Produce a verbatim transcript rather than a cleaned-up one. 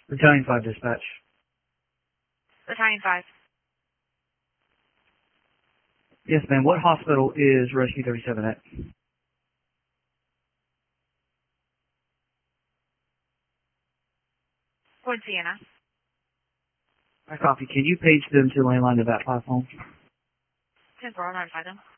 Battalion five dispatch. Battalion five. Yes, ma'am. What hospital is Rescue thirty-seven at? Point Sienna. I copy. Can you page them to landline to that platform? ten four, I'll notify them.